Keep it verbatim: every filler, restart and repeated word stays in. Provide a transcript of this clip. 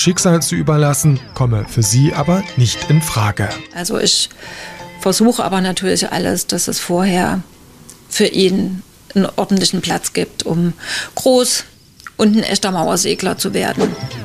Schicksal zu überlassen, komme für sie aber nicht in Frage. Also ich versuche aber natürlich alles, dass es vorher für ihn einen ordentlichen Platz gibt, um groß und ein echter Mauersegler zu werden.